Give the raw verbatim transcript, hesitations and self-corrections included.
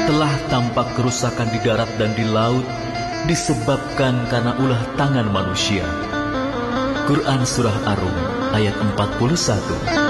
telah tampak kerusakan di darat dan di laut disebabkan karena ulah tangan manusia. Quran Surah Ar-Rum ayat empat puluh satu.